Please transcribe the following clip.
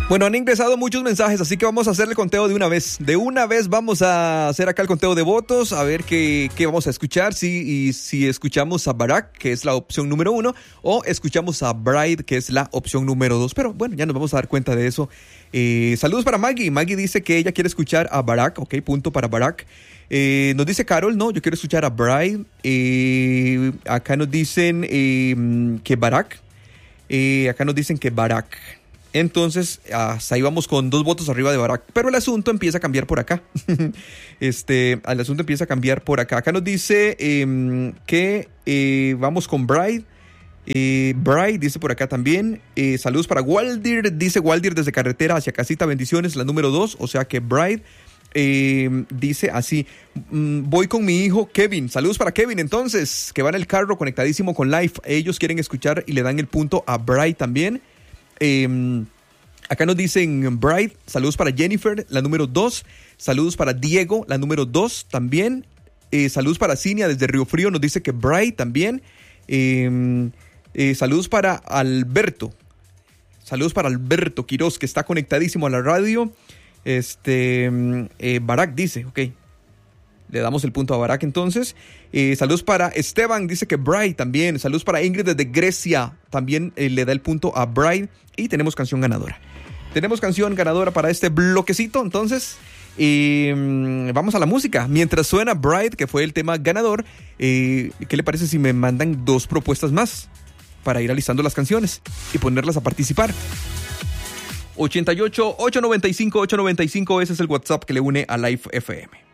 Bueno, han ingresado muchos mensajes, así que vamos a hacer el conteo de una vez. De una vez vamos a hacer acá el conteo de votos, a ver qué vamos a escuchar. Si escuchamos a Barack, que es la opción número 1, o escuchamos a Bride, que es la opción número 2. Pero bueno, ya nos vamos a dar cuenta de eso. Saludos para Maggie. Maggie dice que ella quiere escuchar a Barack. Ok, punto para Barack. Nos dice Carol, no, yo quiero escuchar a Bride. Acá nos dicen que Barack. Acá nos dicen que Barack. Entonces, hasta ahí vamos con 2 votos arriba de Barack. Pero el asunto empieza a cambiar por acá. El asunto empieza a cambiar por acá. Acá nos dice que vamos con Bride. Bride dice por acá también. Saludos para Waldir. Dice Waldir desde carretera hacia casita. Bendiciones, la número 2. O sea que Bride dice así. Voy con mi hijo Kevin. Saludos para Kevin entonces, que va en el carro conectadísimo con Live. Ellos quieren escuchar y le dan el punto a Bride también. Acá nos dicen Bride, saludos para Jennifer, la número 2. Saludos para Diego, la número 2 también. Saludos para Cinia desde Río Frío, nos dice que Bride también. Saludos para Alberto. Saludos para Alberto Quiroz, que está conectadísimo a la radio. Barack dice, ok. Le damos el punto a Barack entonces. Saludos para Esteban, dice que Bride también. Saludos para Ingrid desde Grecia, también le da el punto a Bride. Y tenemos canción ganadora. Tenemos canción ganadora para este bloquecito, entonces vamos a la música. Mientras suena Bride, que fue el tema ganador, ¿qué le parece si me mandan 2 propuestas más para ir alistando las canciones y ponerlas a participar? 88-895-895, ese es el WhatsApp que le une a Live FM.